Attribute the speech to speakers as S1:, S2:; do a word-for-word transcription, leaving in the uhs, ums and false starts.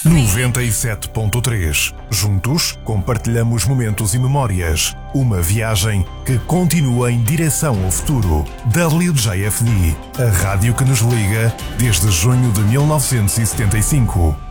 S1: noventa e sete ponto três. Juntos, compartilhamos momentos e memórias. Uma viagem que continua em direção ao futuro. W J F D, a rádio que nos liga desde junho de mil novecentos e setenta e cinco.